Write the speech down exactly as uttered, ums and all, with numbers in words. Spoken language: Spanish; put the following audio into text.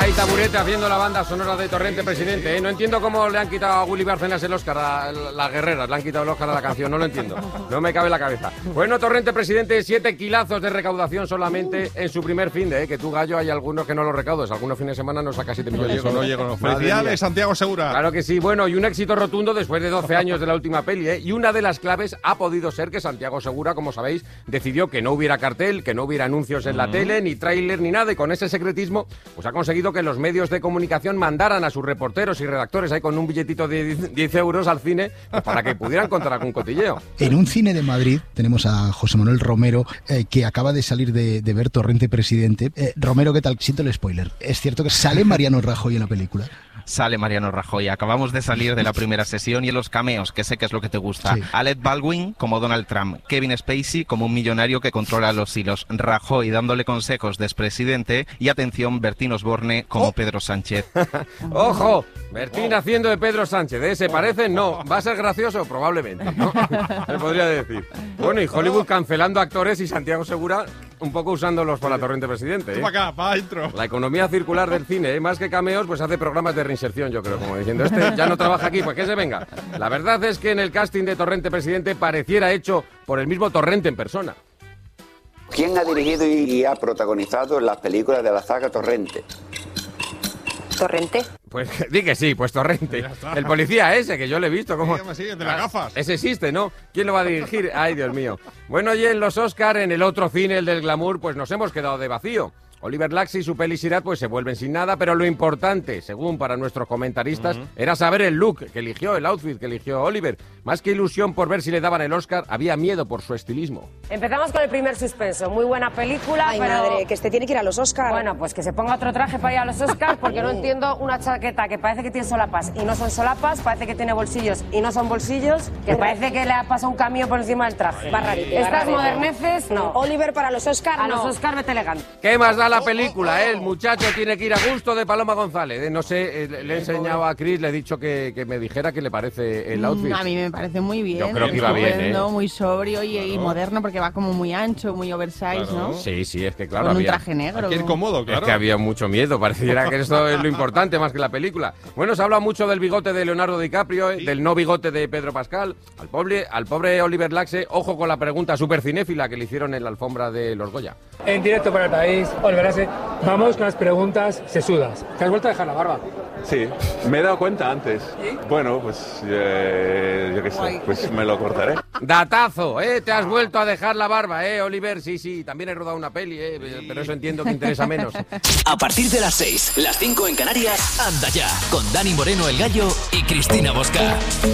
Hay taburete haciendo la banda sonora de Torrente Presidente, ¿eh? No entiendo cómo le han quitado a Willy Bárcenas el Oscar a las guerreras, le han quitado el Oscar a la canción, no lo entiendo, no me cabe en la cabeza. Bueno, Torrente Presidente, siete kilazos de recaudación solamente en su primer fin de, ¿eh? Que tú, Gallo, hay algunos que no los recaudas, algunos fines de semana no saca siete millones. No llego, no llego, no. Felicidades, Santiago Segura. Claro que sí, bueno, y un éxito rotundo después de doce años de la última peli, ¿eh? Y una de las claves ha podido ser que Santiago Segura, como sabéis, decidió que no hubiera cartel, que no hubiera anuncios en la uh-huh. tele, ni tráiler, ni nada, y con ese secretismo, pues ha conseguido que los medios de comunicación mandaran a sus reporteros y redactores ahí con un billetito de diez euros al cine, pues para que pudieran contar algún cotilleo. En un cine de Madrid tenemos a José Manuel Romero, eh, que acaba de salir de, de ver Torrente Presidente. Eh, Romero, ¿qué tal? Siento el spoiler. ¿Es cierto que sale Mariano Rajoy en la película? Sale Mariano Rajoy. Acabamos de salir de la primera sesión y en los cameos, que sé que es lo que te gusta. Sí. Alec Baldwin como Donald Trump, Kevin Spacey como un millonario que controla los hilos, Rajoy dándole consejos de expresidente y, atención, Bertín Osborne como oh. Pedro Sánchez. ¡Ojo! Bertín haciendo de Pedro Sánchez, ¿eh? ¿Se parecen? No. ¿Va a ser gracioso? Probablemente, ¿no? Se podría decir. Bueno, y Hollywood cancelando actores y Santiago Segura un poco usándolos para Torrente Presidente, ¿eh? Para acá, para adentro. La economía circular del cine, ¿eh? Más que cameos, pues hace programas de reinserción, yo creo, como diciendo, este ya no trabaja aquí, pues que se venga. La verdad es que en el casting de Torrente Presidente pareciera hecho por el mismo Torrente en persona. ¿Quién ha dirigido y ha protagonizado las películas de la saga Torrente? ¿Torrente? Pues di que sí, pues Torrente. El policía ese, que yo le he visto. ¿Cómo? Sí, sí, el de las gafas. Ese existe, ¿no? ¿Quién lo va a dirigir? Ay, Dios mío. Bueno, y en los Oscar, en el otro cine, el del glamour, pues nos hemos quedado de vacío. Oliver Laxi y su peli Sirat pues se vuelven sin nada, pero lo importante, según para nuestros comentaristas, uh-huh. era saber el look que eligió, el outfit que eligió Oliver. Más que ilusión por ver si le daban el Oscar, había miedo por su estilismo. Empezamos con el primer suspenso. Muy buena película, Ay, pero... madre, que este tiene que ir a los Oscar. Bueno, pues que se ponga otro traje para ir a los Oscar, porque no entiendo una chaqueta que parece que tiene solapas y no son solapas, parece que tiene bolsillos y no son bolsillos, que parece que le ha pasado un camión por encima del traje. Barrarite, Estas barrarite. moderneces, no. Oliver para los Oscar, a no. los Oscar vete elegante. ¿Qué más da la película, eh? El muchacho tiene que ir a gusto de Paloma González. Eh, no sé, eh, le he enseñado a Chris, le he dicho que, que me dijera qué le parece el outfit. A mí me parece muy bien. Yo creo que iba bien, ¿eh? Muy sobrio y, claro. y moderno, porque va como muy ancho, muy oversize, claro. ¿no? Sí, sí, es que claro. Con había, un traje negro. Aquí es cómodo, claro. Es que había mucho miedo, pareciera que esto es lo importante más que la película. Bueno, se habla mucho del bigote de Leonardo DiCaprio, sí. del no bigote de Pedro Pascal. Al pobre, al pobre Oliver Laxe, ojo con la pregunta súper cinéfila que le hicieron en la alfombra de los Goya. En directo para el país, Oliver Laxe, vamos con las preguntas sesudas. ¿Te has vuelto a dejar la barba? Sí, me he dado cuenta antes. ¿Sí? Bueno, pues eh, yo qué sé, pues me lo cortaré. Datazo, ¿eh? Te has vuelto a dejar la barba, ¿eh, Oliver? Sí, sí, también he rodado una peli, ¿eh? Pero eso entiendo que interesa menos. A partir de las seis, las cinco en Canarias, anda ya, con Dani Moreno el Gallo y Cristina Bosca.